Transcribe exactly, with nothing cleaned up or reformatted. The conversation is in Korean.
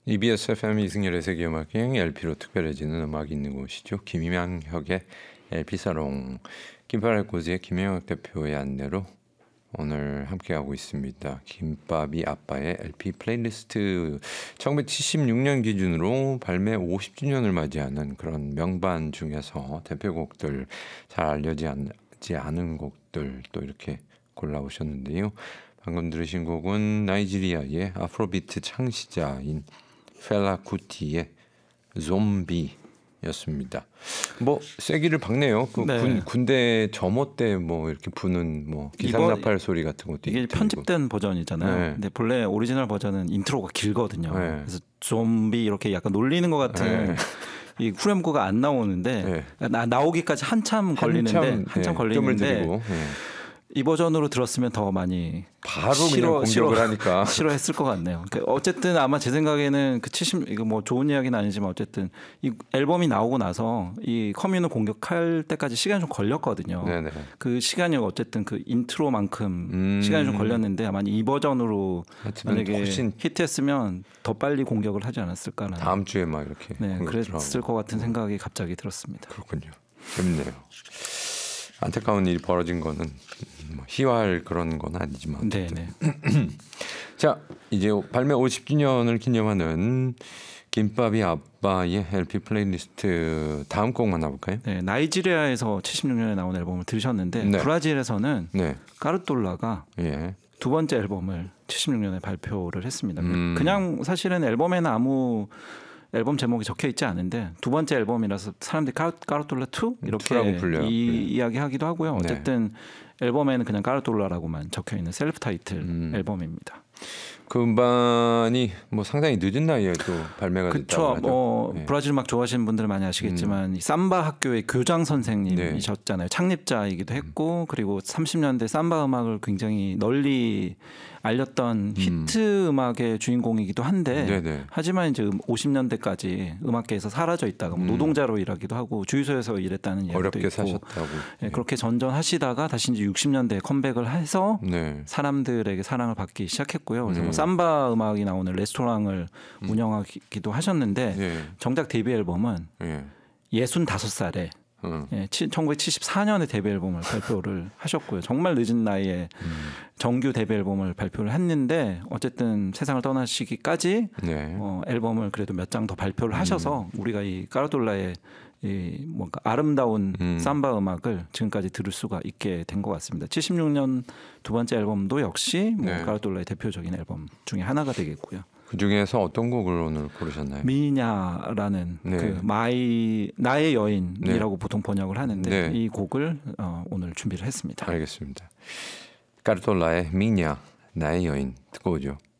이비에스 에프엠 이승열의 세계음악여행 엘피로 특별해지는 음악이 있는 곳이죠. 김양혁의 엘피사롱, 김파레코즈의 김양혁 대표의 안내로 오늘 함께하고 있습니다. 김밥이 아빠의 엘피 플레이리스트, 천구백칠십육 년 기준으로 발매 오십 주년을 맞이하는 그런 명반 중에서 대표곡들, 잘 알려지지 않은 곡들 또 이렇게 골라오셨는데요. 방금 들으신 곡은 나이지리아의 아프로비트 창시자인 펠라 쿠티의 좀비였습니다. 뭐 세기를 박네요. 그 네. 군, 군대 점호 때 뭐 이렇게 부는 뭐 기상나팔 소리 같은 것도 이게 있고. 편집된 버전이잖아요. 네. 근데 본래 오리지널 버전은 인트로가 길거든요. 네. 그래서 좀비 이렇게 약간 놀리는 것 같은 네. 이 후렴구가 안 나오는데 네. 나, 나오기까지 한참 걸리는데 한참, 한참 네, 걸리는데 네. 이 버전으로 들었으면 더 많이 바로 싫어, 그냥 공격을 싫어, 하니까 싫어했을 것 같네요. 어쨌든 아마 제 생각에는 그 칠십 이거 뭐 좋은 이야기는 아니지만 어쨌든 이 앨범이 나오고 나서 이 커뮤를 공격할 때까지 시간이 좀 걸렸거든요. 네네. 그 시간이 어쨌든 그 인트로만큼 음. 시간이 좀 걸렸는데 아마 이 버전으로 만약에 훨씬 히트했으면 더 빨리 공격을 하지 않았을까라는. 다음 주에 막 이렇게 네, 그랬을 하고. 것 같은 생각이 갑자기 들었습니다. 그렇군요. 재밌네요. 안타까운 일이 벌어진 거는 뭐 희화할 그런 건 아니지만. 네네. 자, 이제 발매 오십 주년을 기념하는 김밥이 아빠의 엘피 플레이리스트 다음 곡 만나볼까요? 네, 나이지리아에서 칠십육 년에 나온 앨범을 들으셨는데 네. 브라질에서는 네. 까르톨라가 예. 두 번째 앨범을 칠십육 년에 발표를 했습니다. 음. 그냥 사실은 앨범에는 아무 앨범 제목이 적혀 있지 않은데 두 번째 앨범이라서 사람들이 까르, 까르톨라 투 이렇게 불려요. 이, 네. 이야기하기도 하고요. 네. 어쨌든 앨범에는 그냥 까르톨라라고만 적혀 있는 셀프 타이틀 음. 앨범입니다. 그 음반이 뭐 상당히 늦은 나이에 또 발매가 됐다고 그렇죠. 하죠. 뭐 네. 브라질 음악 좋아하시는 분들은 많이 아시겠지만 음. 이 삼바 학교의 교장 선생님이셨잖아요. 창립자이기도 했고 그리고 삼십 년대 삼바 음악을 굉장히 널리 알렸던 히트 음악의 주인공이기도 한데 네네. 하지만 이제 오십 년대까지 음악계에서 사라져 있다가 뭐 음. 노동자로 일하기도 하고 주유소에서 일했다는 이야기도 어렵게 있고 사셨다고. 네, 그렇게 전전하시다가 다시 이제 육십 년대에 컴백을 해서 네. 사람들에게 사랑을 받기 시작했고요. 그래서 네. 뭐 삼바 음악이 나오는 레스토랑을 음. 운영하기도 하셨는데 예. 정작 데뷔 앨범은 예. 예순다섯 살에 음. 예, 천구백칠십사 년에 데뷔 앨범을 발표를 하셨고요. 정말 늦은 나이에 음. 정규 데뷔 앨범을 발표를 했는데 어쨌든 세상을 떠나시기까지 네. 어, 앨범을 그래도 몇 장 더 발표를 하셔서 우리가 이 까르톨라의 이 뭔가 아름다운 음. 삼바 음악을 지금까지 들을 수가 있게 된 것 같습니다. 칠십육 년 두 번째 앨범도 역시 뭐 네. 까르톨라의 대표적인 앨범 중에 하나가 되겠고요. 그 중에서 어떤 곡을 오늘 고르셨나요? 미냐라는 네. 그 마이 나의 여인이라고 네. 보통 번역을 하는데 네. 이 곡을 어, 오늘 준비를 했습니다. 알겠습니다. 까르톨라의 미냐, 나의 여인 듣고 오죠.